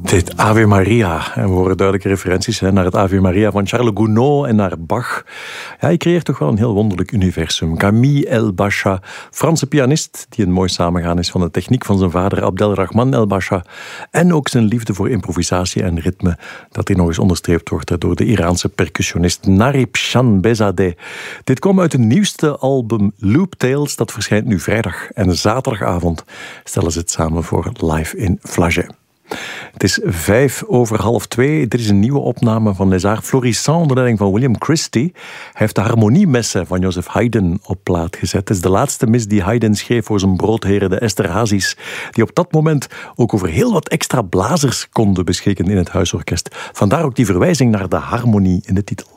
Dit Ave Maria. En we horen duidelijke referenties naar het Ave Maria van Charles Gounod en naar Bach. Ja, hij creëert toch wel een heel wonderlijk universum. Camille El Basha, Franse pianist, die een mooi samengaan is van de techniek van zijn vader Abdelrahman El Basha. En ook zijn liefde voor improvisatie en ritme, dat hier nog eens onderstreept wordt door de Iraanse percussionist Narib Shanbezadeh. Dit kwam uit het nieuwste album Loop Tales, dat verschijnt nu vrijdag. En zaterdagavond stellen ze het samen voor Live in Flagey. Het is 1:05. Dit is een nieuwe opname van Les Arts Florissants onder leiding van William Christie. Hij heeft de harmoniemessen van Joseph Haydn op plaat gezet. Het is de laatste mis die Haydn schreef voor zijn broodheren, de Esterházys, die op dat moment ook over heel wat extra blazers konden beschikken in het huisorkest. Vandaar ook die verwijzing naar de harmonie in de titel.